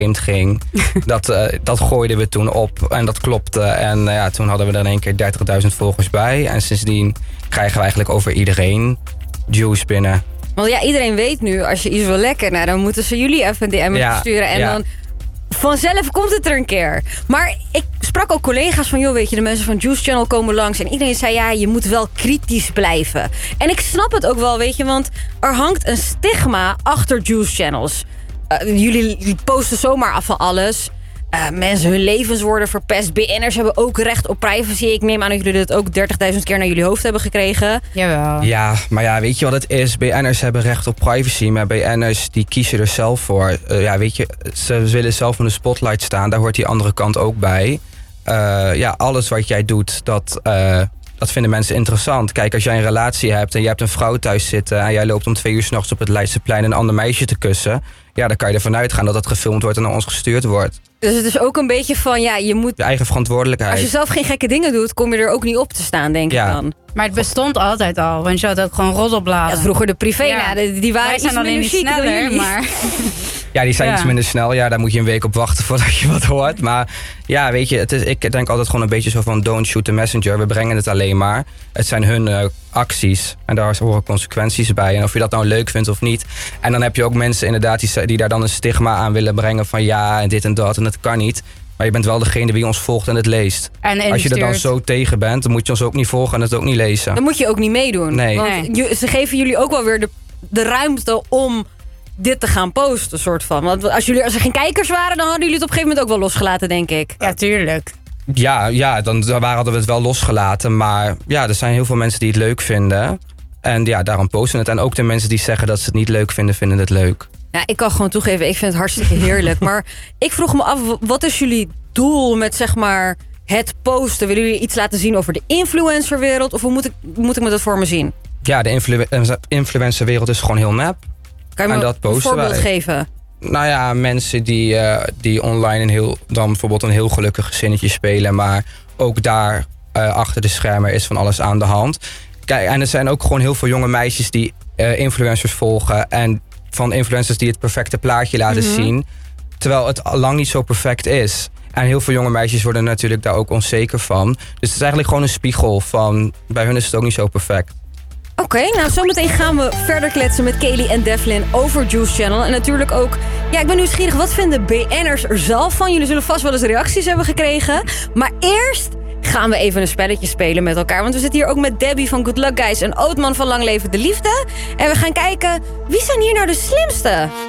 vreemd ging. Dat gooiden we toen op en dat klopte. En toen hadden we er in één keer 30.000 volgers bij. En sindsdien krijgen we eigenlijk over iedereen juice binnen. Want ja, iedereen weet nu, als je iets wil lekken, nou, dan moeten ze jullie even een DM sturen. En dan vanzelf komt het er een keer. Maar ik sprak ook collega's van, joh, weet je, de mensen van Juice Channel komen langs. En iedereen zei, ja, je moet wel kritisch blijven. En ik snap het ook wel, weet je, want er hangt een stigma achter Juice Channels. Jullie posten zomaar af van alles. Mensen, hun levens worden verpest. BN'ers hebben ook recht op privacy. Ik neem aan dat jullie dit ook 30.000 keer naar jullie hoofd hebben gekregen. Jawel. Ja, maar ja, weet je wat het is? BN'ers hebben recht op privacy, maar BN'ers die kiezen er zelf voor. Weet je, ze willen zelf in de spotlight staan. Daar hoort die andere kant ook bij. Alles wat jij doet, dat vinden mensen interessant. Kijk, als jij een relatie hebt en je hebt een vrouw thuis zitten en jij loopt om 2 uur 's nachts op het Leidseplein een ander meisje te kussen, ja, dan kan je ervan uitgaan dat het gefilmd wordt en naar ons gestuurd wordt. Dus het is ook een beetje van, ja, je moet... Je eigen verantwoordelijkheid. Als je zelf geen gekke dingen doet, kom je er ook niet op te staan, denk ik dan. Maar het bestond altijd al, want je had ook gewoon roddelbladen. Ja, vroeger de privé, die waren wij zijn iets alleen minder niet chic dan sneller, jullie. maar... Ja, die zijn iets minder snel. Ja, daar moet je een week op wachten voordat je wat hoort. Maar ja, weet je, ik denk altijd gewoon een beetje zo van don't shoot the messenger. We brengen het alleen maar. Het zijn hun acties en daar horen consequenties bij. En of je dat nou leuk vindt of niet. En dan heb je ook mensen inderdaad die daar dan een stigma aan willen brengen van ja, en dit en dat en het kan niet. Maar je bent wel degene die ons volgt en het leest. En als je er dan zo tegen bent, dan moet je ons ook niet volgen en het ook niet lezen. Dan moet je ook niet meedoen. Nee. Want ze geven jullie ook wel weer de ruimte om dit te gaan posten, soort van. Want als er geen kijkers waren, dan hadden jullie het op een gegeven moment ook wel losgelaten, denk ik. Ja, tuurlijk. Ja, dan hadden we het wel losgelaten. Maar ja, er zijn heel veel mensen die het leuk vinden. En ja, daarom posten we het. En ook de mensen die zeggen dat ze het niet leuk vinden, vinden het leuk. Ja, ik kan gewoon toegeven, ik vind het hartstikke heerlijk. Maar ik vroeg me af, wat is jullie doel met, zeg maar, het posten? Willen jullie iets laten zien over de influencerwereld? Of hoe moet ik me dat voor me zien? Ja, de influencerwereld is gewoon heel nep. Kan je me een voorbeeld geven? Nou ja, mensen die online dan bijvoorbeeld een heel gelukkig gezinnetje spelen. Maar ook daar achter de schermen is van alles aan de hand. Kijk, en er zijn ook gewoon heel veel jonge meisjes die influencers volgen. En van influencers die het perfecte plaatje laten zien. Terwijl het lang niet zo perfect is. En heel veel jonge meisjes worden natuurlijk daar ook onzeker van. Dus het is eigenlijk gewoon een spiegel van, bij hun is het ook niet zo perfect. Oké, nou zometeen gaan we verder kletsen met Kelly en Devlin over Juice Channel. En natuurlijk ook, ja, ik ben nieuwsgierig, wat vinden BN'ers er zelf van? Jullie zullen vast wel eens reacties hebben gekregen. Maar eerst gaan we even een spelletje spelen met elkaar. Want we zitten hier ook met Debbie van Good Luck Guys en Ootman van Lang Leven de Liefde. En we gaan kijken, wie zijn hier nou de slimste?